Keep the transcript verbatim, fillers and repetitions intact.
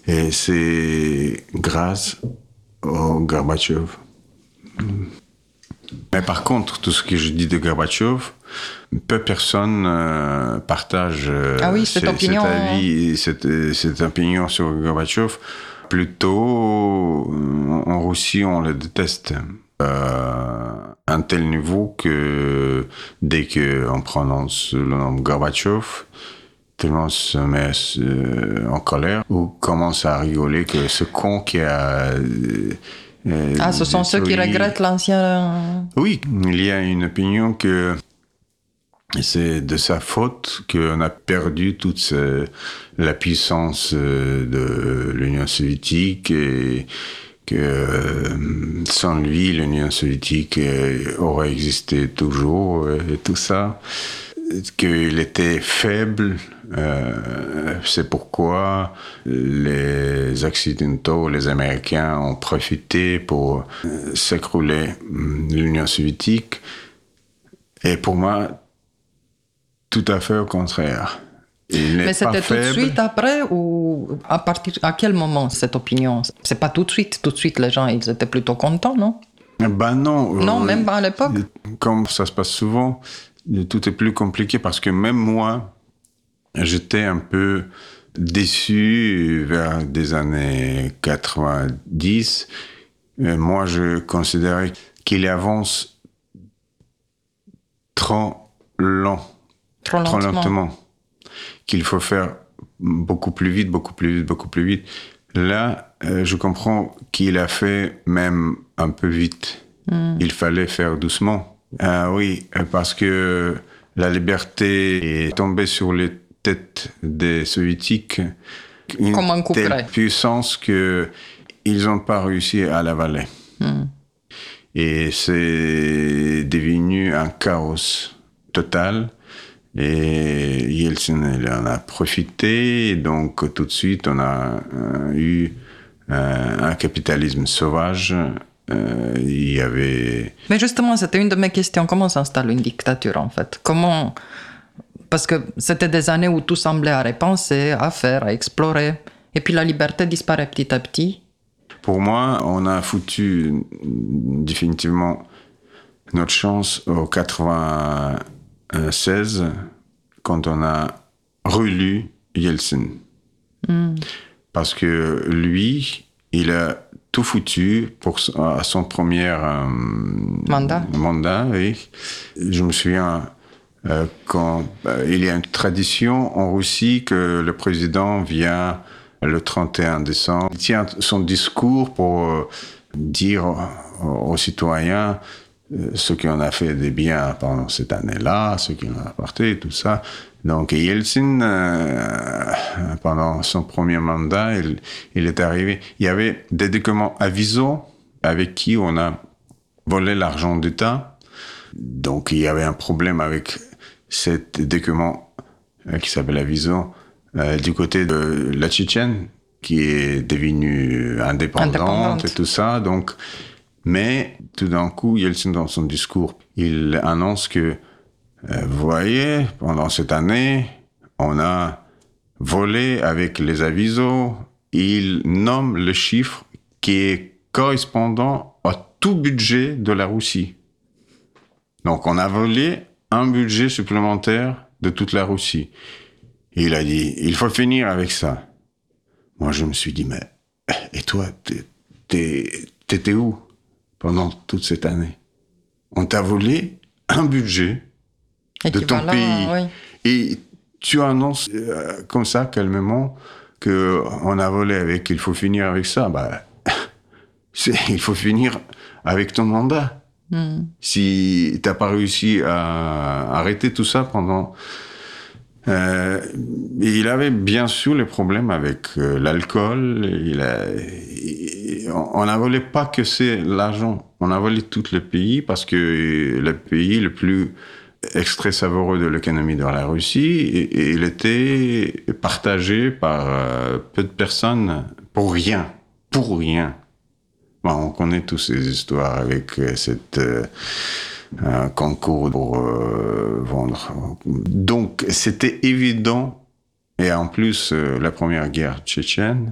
Et c'est grâce au Gorbatchev. Mais par contre, tout ce que je dis de Gorbatchev, peu de personnes euh, partagent euh, ah oui, cette, cette, opinion, cet avis, cette, cette opinion sur Gorbatchev. Plutôt, en Russie, on le déteste. Euh, à un tel niveau que dès qu'on prononce le nom Gorbatchev, tout le monde se met euh, en colère ou commence à rigoler que ce con qui a... Euh, ah, ce sont ceux qui regrettent l'ancien... Oui, il y a une opinion que c'est de sa faute qu'on a perdu toute ce, la puissance de l'Union soviétique et que sans lui, l'Union soviétique aurait existé toujours et tout ça. Qu'il était faible, euh, c'est pourquoi les Occidentaux, les Américains ont profité pour euh, s'écrouler l'Union soviétique. Et pour moi, tout à fait au contraire. Il Mais c'était tout de suite après ou à partir à quel moment cette opinion? C'est pas tout de suite. Tout de suite, les gens ils étaient plutôt contents, non? Ben non. Non, euh, même pas à l'époque. Comme ça se passe souvent, tout est plus compliqué parce que même moi, j'étais un peu déçu vers des années quatre-vingt-dix. Moi, je considérais qu'il avance trop lent. Trop lentement. Trop lentement. Qu'il faut faire beaucoup plus vite, beaucoup plus vite, beaucoup plus vite. Là, euh, je comprends qu'il a fait même un peu vite. Mm. Il fallait faire doucement. Ah oui, parce que la liberté est tombée sur les têtes des soviétiques. Une Comme un coup telle près. puissance qu'ils n'ont pas réussi à l'avaler. Mm. Et c'est devenu un chaos total. Et Yeltsin, il en a profité, donc tout de suite, on a euh, eu euh, un capitalisme sauvage. Euh, il y avait... Mais justement, c'était une de mes questions. Comment s'installe une dictature, en fait? Comment... Parce que c'était des années où tout semblait à repenser, à faire, à explorer. Et puis la liberté disparaît petit à petit. Pour moi, on a foutu définitivement notre chance au quatre-vingt-seize quand on a relu Yeltsin. Mm. Parce que lui, il a tout foutu pour à son premier euh, mandat. mandat oui. Je me souviens euh, quand euh, il y a une tradition en Russie que le président vient le trente et un décembre. Il tient son discours pour euh, dire aux, aux citoyens euh, ce qu'on a fait de bien pendant cette année-là, ce qu'on a apporté, tout ça. Donc Yeltsin, euh, pendant son premier mandat, il, il est arrivé. Il y avait des documents avisaux avec qui on a volé l'argent d'État. Donc il y avait un problème avec ces documents euh, qui s'appelle avisaux euh, du côté de la Tchétchène, qui est devenue indépendante, indépendante et tout ça. Donc, mais tout d'un coup, Yeltsin, dans son discours, il annonce que Euh, vous voyez, pendant cette année, on a volé avec les avisos. Il nomme le chiffre qui est correspondant à tout budget de la Russie. Donc, on a volé un budget supplémentaire de toute la Russie. Et il a dit, il faut finir avec ça. Moi, je me suis dit, mais, et toi, t'es, t'es, t'étais où pendant toute cette année? On t'a volé un budget de ton pays. Oui. Et tu annonces euh, comme ça, calmement, qu'on a volé avec, il faut finir avec ça. Bah, c'est, il faut finir avec ton mandat. Mm. Si tu n'as pas réussi à arrêter tout ça pendant... Euh, il avait bien sûr les problèmes avec euh, l'alcool. Il a, il, on n'a volé pas que c'est l'argent. On a volé tout le pays parce que le pays le plus... extrait savoureux de l'économie de la Russie, et, et il était partagé par euh, peu de personnes pour rien, pour rien. Bon, on connaît tous ces histoires avec euh, cette euh, un concours pour euh, vendre. Donc, c'était évident, et en plus, euh, la première guerre tchétchène,